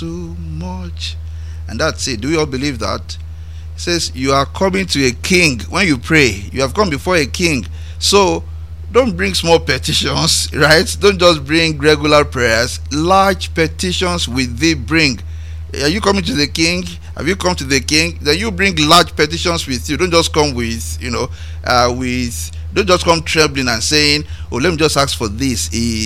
too much. And that's it. Do we all believe that? It says you are coming to a king. When you pray, you have come before a king. So don't bring small petitions, right? Don't just bring regular prayers. Large petitions will they bring. Are you coming to the king? Have you come to the king? Then you bring large petitions with you. Don't just come with, don't just come trembling and saying, oh, let me just ask for this.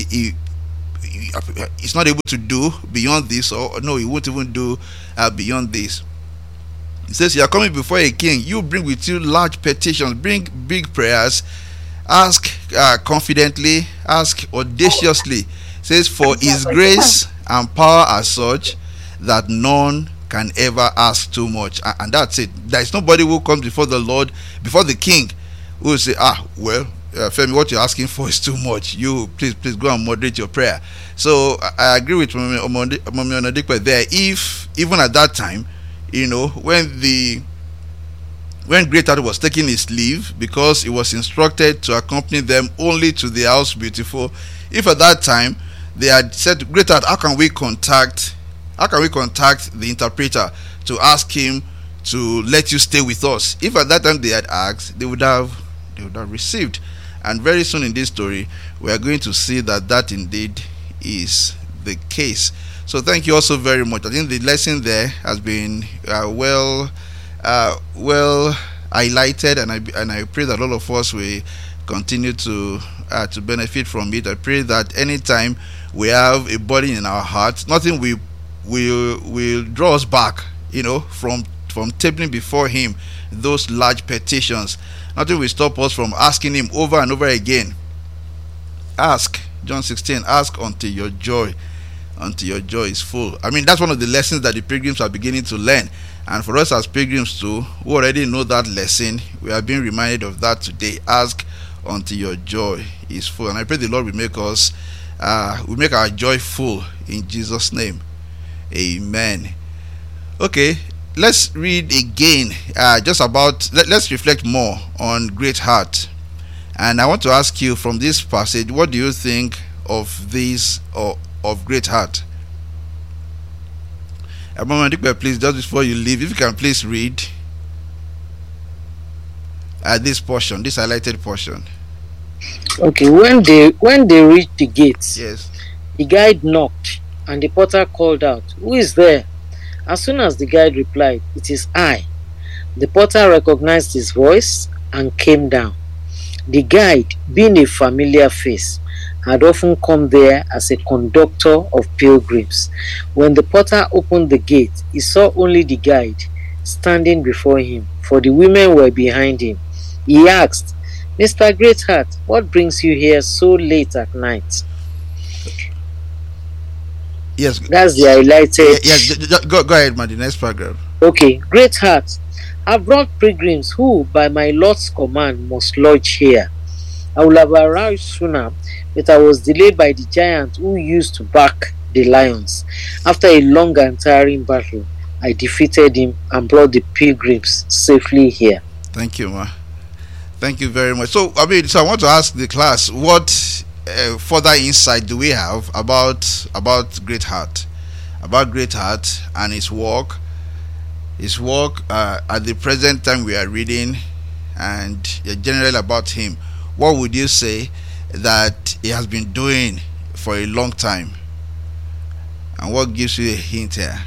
He's not able to do beyond this, or no, he won't even do beyond this. It says you are coming before a king. You bring with you large petitions, bring big prayers, ask confidently, ask audaciously. It says, for his grace and power are such that none can ever ask too much. And that's it. There is nobody who comes before the Lord, before the king, who will say, Femi, what you're asking for is too much. You please go and moderate your prayer. So I agree with Mommy Onadikwe there. If even at that time, when Great Heart was taking his leave, because he was instructed to accompany them only to the house beautiful, if at that time they had said, Great Heart, how can we contact the interpreter to ask him to let you stay with us? If at that time they had asked, they would have received. And very soon in this story, we are going to see that indeed is the case. So thank you also very much. I think the lesson there has been well highlighted, and I pray that all of us will continue to benefit from it. I pray that anytime we have a burden in our hearts, nothing will draw us back, from tabling before him those large petitions. Nothing will stop us from asking him over and over again. Ask, John 16, ask until your joy is full. I mean, that's one of the lessons that the pilgrims are beginning to learn. And for us as pilgrims too, who already know that lesson, we are being reminded of that today. Ask until your joy is full. And I pray the Lord will make us, will make our joy full in Jesus' name. Amen. Okay, let's read again. Let's reflect more on Great Heart. And I want to ask you from this passage, what do you think of this, or of Great Heart? Please, just before you leave, if you can please read this portion, this highlighted portion. Okay, when they reached the gates, yes, the guide knocked, and the porter called out, "Who is there?" As soon as the guide replied, "It is I," the porter recognized his voice and came down. The guide, being a familiar face, had often come there as a conductor of pilgrims. When the porter opened the gate, he saw only the guide standing before him, for the women were behind him. He asked, "Mr. Greatheart, what brings you here so late at night?" Yes, that's the highlighted. Yes, go ahead, man. The next paragraph. Okay, Greatheart, I brought pilgrims who, by my Lord's command, must lodge here. I would have arrived sooner, but I was delayed by the giant who used to back the lions. After a long and tiring battle, I defeated him and brought the pilgrims safely here. Thank you, ma. Thank you very much. So I want to ask the class, what further insight do we have about Great Heart, and his work at the present time we are reading, and generally about him? What would you say that he has been doing for a long time, and what gives you a hint here?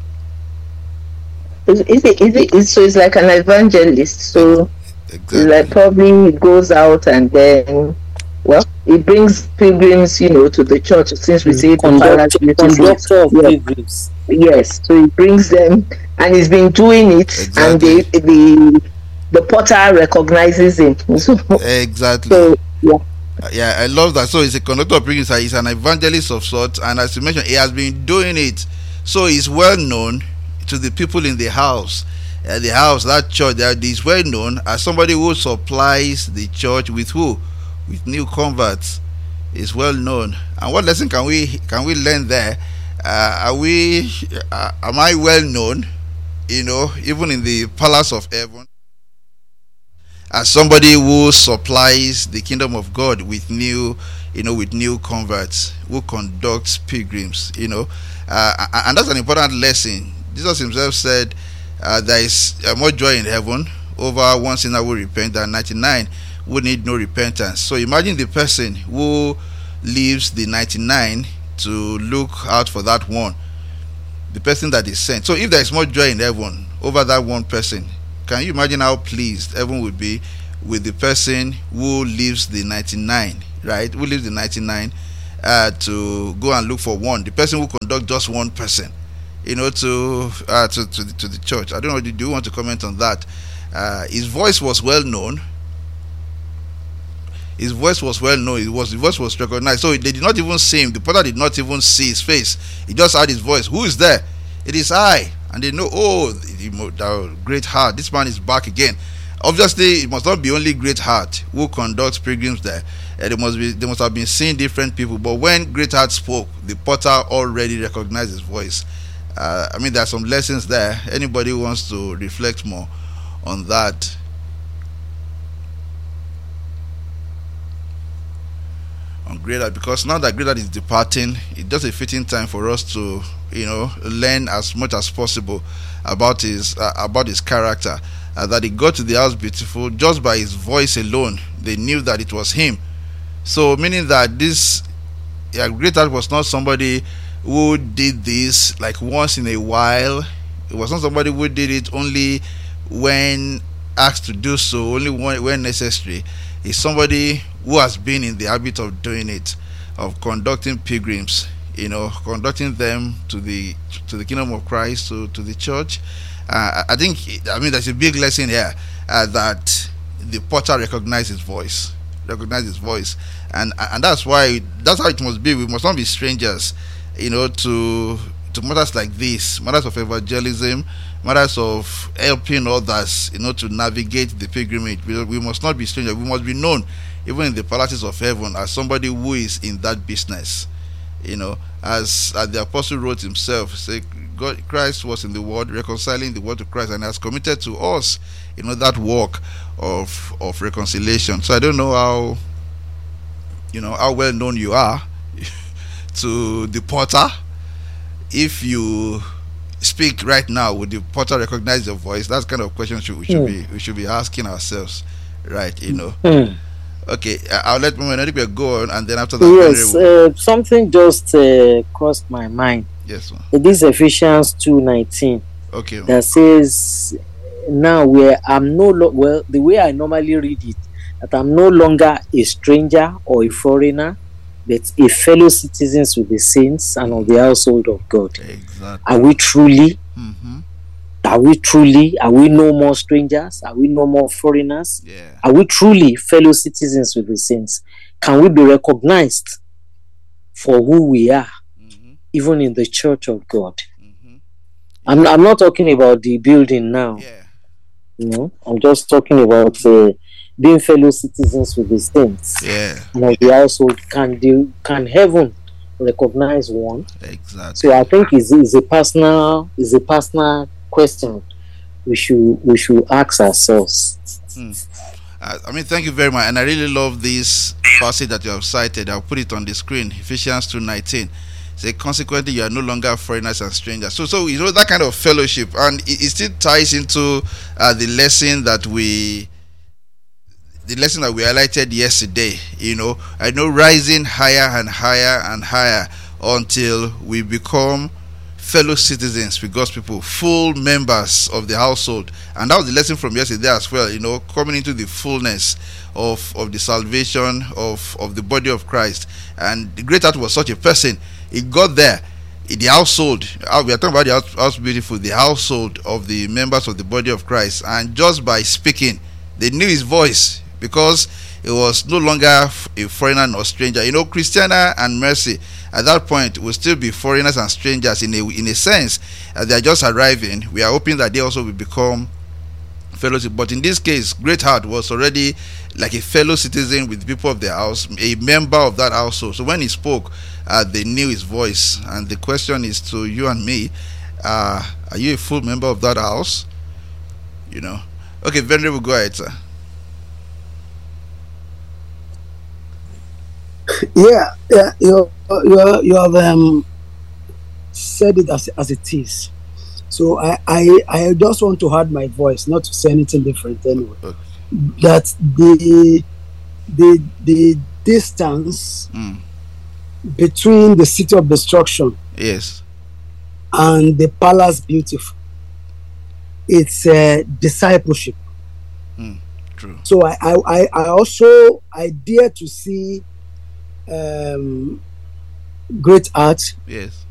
So it's like an evangelist. So exactly. Like probably he goes out and then, he brings pilgrims, to the church. Since we say conductor of pilgrims. Yes, so he brings them, and he's been doing it, exactly. And the porter recognizes him. Exactly. So, yeah, I love that. So he's a conductor of pilgrims. He's an evangelist of sorts, and as you mentioned, he has been doing it. So he's well known to the people in the house. That church, he's well known as somebody who supplies the church with who? With new converts. Is well known. And what lesson can we learn there? Am I well known? Even in the palace of heaven. as somebody who supplies the kingdom of God with new, with new converts, who conducts pilgrims, and that's an important lesson. Jesus himself said there is more joy in heaven over one sinner who repent than 99 who need no repentance. So imagine the person who leaves the 99 to look out for that one, the person that is sent. So if there is more joy in heaven over that one person, can you imagine how pleased heaven would be with the person who leaves the 99, right? Who leaves the 99 to go and look for one, the person who conducts just one person, to the church. I don't know. Do you want to comment on that? His voice was well known. His voice was well known. His voice was recognized. So they did not even see him. The porter did not even see his face. He just heard his voice. Who is there? It is I. And they know, the great heart. This man is back again. Obviously, it must not be only great heart who conducts pilgrims there. They must have been seeing different people. But when great heart spoke, the porter already recognized his voice. There are some lessons there. Anybody who wants to reflect more on that? On Great Heart, because now that Great Heart is departing, it's just a fitting time for us to, learn as much as possible about his character. That he got to the house beautiful just by his voice alone. They knew that it was him. So meaning that this Great Heart was not somebody who did this like once in a while. It was not somebody who did it only when asked to do so, only when necessary. It's somebody who has been in the habit of doing it, of conducting pilgrims, conducting them to the kingdom of Christ, to the church. I think there's a big lesson here that the porter recognized his voice, and that's how it must be. We must not be strangers, to matters like this, matters of evangelism, matters of helping others, to navigate the pilgrimage. We must not be strangers. We must be known, even in the palaces of heaven, as somebody who is in that business. As the apostle wrote himself, say, Christ was in the world, reconciling the world to Christ, and has committed to us, that work of reconciliation. So I don't know how well known you are to the porter. If you speak right now, would the porter recognize your voice? That's kind of question we should be asking ourselves, right? Okay, I'll let Mama go on, and then after that, yes, something just crossed my mind. Yes, ma'am. This Ephesians 2:19. Okay. That says, now the way I normally read it, that I'm no longer a stranger or a foreigner, but a fellow citizens with the saints and of the household of God. Exactly. Are we truly? Mm-hmm. Are we truly? Are we no more strangers? Are we no more foreigners? Yeah. Are we truly fellow citizens with the saints? Can we be recognized for who we are, even in the church of God? Mm-hmm. I'm not talking about the building now. Yeah. I'm just talking about being fellow citizens with the saints. Yeah. And the household. Can heaven recognize one? Exactly. So I think is a personal question we should ask ourselves. Thank you very much, and I really love this passage that you have cited. I'll put it on the screen. Ephesians 2:19. Say, consequently, you are no longer foreigners and strangers. So that kind of fellowship, and it still ties into the lesson that we highlighted yesterday. I know, rising higher and higher and higher until we become fellow citizens with God's people, full members of the household. And that was the lesson from yesterday as well, coming into the fullness of the salvation of the body of Christ. And the Great Heart was such a person. He got there in the household. We are talking about the house beautiful, the household of the members of the body of Christ. And just by speaking, they knew his voice, because it was no longer a foreigner nor stranger. Christiana and Mercy at that point will still be foreigners and strangers in a sense. They are just arriving. We are hoping that they also will become fellowship. But in this case, Great Heart was already like a fellow citizen with the people of the house, a member of that household. So when he spoke, they knew his voice. And the question is to you and me, are you a full member of that house? Okay, Venerable, go ahead, sir. Yeah, yeah, you have said it as it is. So I just want to add my voice, not to say anything different anyway. Okay. That the distance between the city of destruction, yes, and the palace beautiful, it's discipleship. True. So I also dare to see great art Yes.